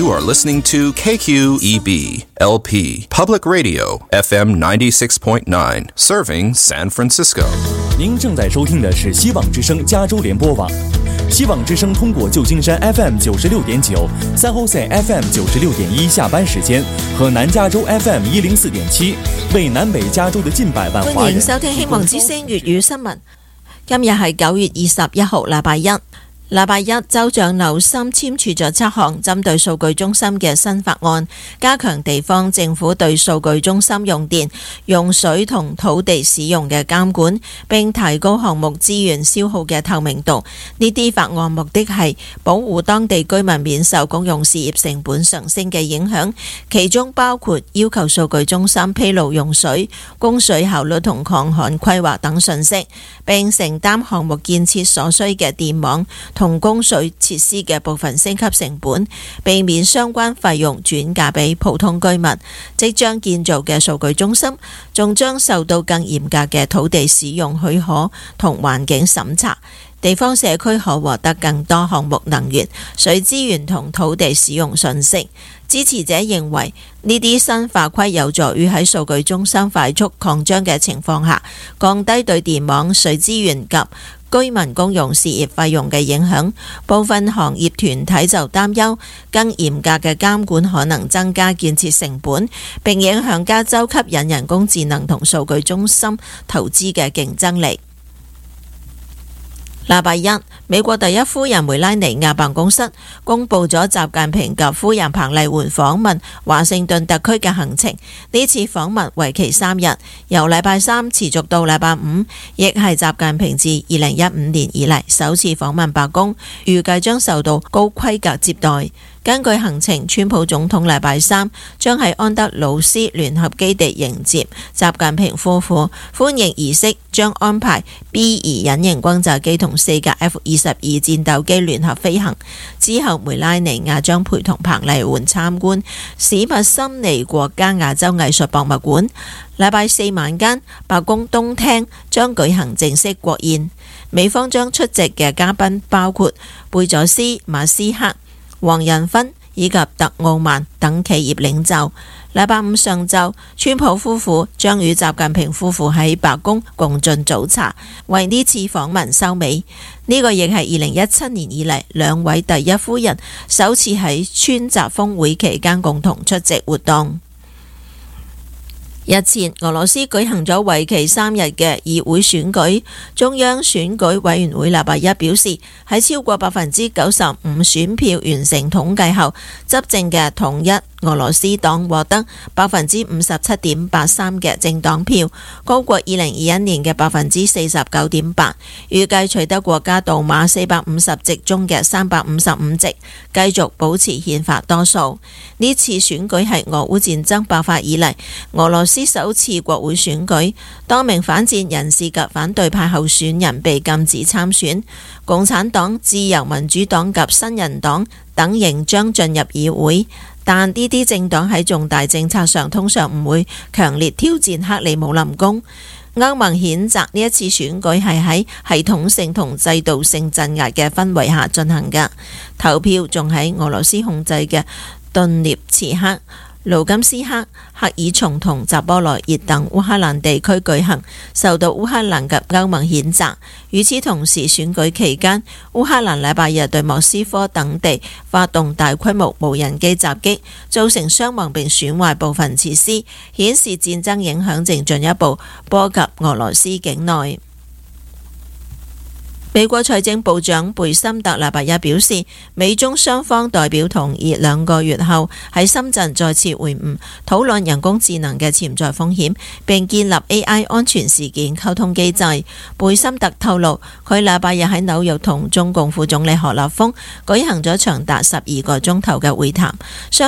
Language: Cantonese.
You are listening to KQEB LP Public Radio FM 96.9, serving San Francisco. 您正在收听的是希望之声加州联播网。希望之声通过旧金山 FM 96.9、San Jose FM 96.1下班時間和南加州 FM 104.7，為南北加州的近百萬華人。 歡迎收聽希望之聲粵語新聞。今日係9月21號，禮拜一。禮拜一，州長紐森簽署咗7項針對數據中心嘅新法案，加強地方政府對數據中心用電、用水同土地使用嘅監管，並提高項目資源消耗嘅透明度。呢啲法案目的係保護當地居民免受公用事業成本上升嘅影響，其中包括要求數據中心披露用水、供水效率同抗旱規劃等信息，並承擔項目建設所需嘅電網同供水設施嘅部分升級成本，避免相關費用轉嫁俾普通居民。即將建造嘅數據中心仲將受到更嚴格嘅土地使用許可同環境審查，地方社區可獲得更多項目能源、水資源同土地使用信息。支持者認為呢啲新法規有助於喺數據中心快速擴張嘅情況下，降低對電網、水資源及居民公用事業費用嘅影響。部分行業團體就擔憂更嚴格嘅監管可能增加建設成本，並影響加州吸引人工智能同數據中心投資嘅競爭力。禮拜一，美國第一夫人梅拉尼亞辦公室公布咗習近平及夫人彭麗媛訪問華盛頓特區嘅行程。呢次訪問為期3日，由禮拜三持續到禮拜五，亦係習近平自2015年以嚟首次訪問白宮，預計將受到高規格接待。根據行程，川普總統禮拜三將喺安德魯斯聯合基地迎接習近平夫婦，歡迎儀式將安排 B2 隱形轟炸機同4架 F-22戰鬥機聯合飛行。之後，梅拉尼亞將陪同彭麗媛參觀史密森尼國家亞洲藝術博物館。禮拜四晚間，白宮東廳將舉行正式國宴，美方將出席嘅嘉賓包括貝佐斯、馬斯克、黃仁勳以及特奧曼等企業領袖。禮拜五上晝，川普夫婦將與習近平夫婦喺白宮共進早茶，為呢次訪問收尾。呢個亦係2017年以嚟兩位第一夫人首次喺川習峰會期間共同出席活動。日前，俄羅斯舉行咗為期3日嘅議會選舉，中央選舉委員會禮拜一表示，喺超過95%選票完成統計後，執政嘅統一俄羅斯黨獲得57.83%嘅政黨票，高過2021年嘅49.8%，預計取得國家杜馬450席中嘅355席，繼續保持憲法多數。呢次選舉係俄烏戰爭爆發以嚟俄羅斯首次國會選舉，多名反戰人士及反對派候選人被禁止參選，共產黨、自由民主黨及新人黨等仍將進入議會。但呢啲政黨喺重大政策上通常唔會強烈挑戰克里姆林宮。歐盟譴責呢一次選舉係喺系統性同制度性鎮壓嘅氛圍下進行嘅。投票仲喺俄羅斯控制嘅頓涅茨克、盧甘斯克、赫爾松同扎波羅熱等烏克蘭地區舉行，受到烏克蘭及歐盟譴責。與此同時，選舉期間，烏克蘭禮拜日對莫斯科等地發動大規模無人機襲擊，造成傷亡並損壞部分設施，顯示戰爭影響正進一步波及俄羅斯境內。美國財政部長貝森特禮拜一表示，美中雙方代表同意2個月後喺深圳再次會晤，討論人工智能嘅潛在風險，並建立 AI 安全事件溝通機制。貝森特透露，佢禮拜日喺紐約同中共副總理何立峰舉行咗長達12個鐘頭嘅會談。